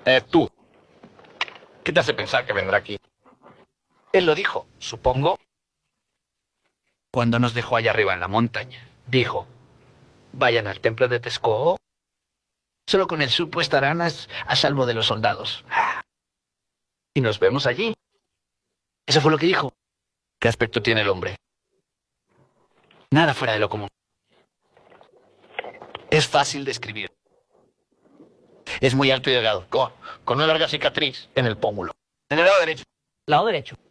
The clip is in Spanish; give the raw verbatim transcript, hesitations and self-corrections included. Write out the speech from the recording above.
Eh, tú. ¿Qué te hace pensar que vendrá aquí? Él lo dijo, supongo. Cuando nos dejó allá arriba en la montaña, dijo, vayan al templo de Tesco. Solo con el supo estarán a, a salvo de los soldados. Y nos vemos allí. Eso fue lo que dijo. ¿Qué aspecto tiene el hombre? Nada fuera de lo común. Es fácil de escribir. Es muy alto y delgado, Con, con una larga cicatriz en el pómulo. en el lado derecho. Lado derecho.